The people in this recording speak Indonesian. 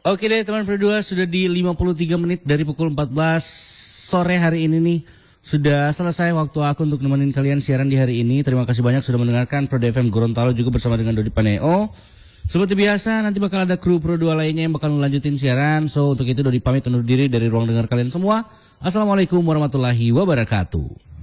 Oke deh teman berdua, sudah di 53 menit dari pukul 14 sore hari ini nih. Sudah selesai waktu aku untuk nemenin kalian siaran di hari ini. Terima kasih banyak sudah mendengarkan Pro FM Gorontalo juga bersama dengan Dodi Paneo. Seperti biasa nanti bakal ada kru Pro 2 lainnya yang bakal melanjutin siaran. So untuk itu Dodi pamit undur diri dari ruang dengar kalian semua. Assalamualaikum warahmatullahi wabarakatuh.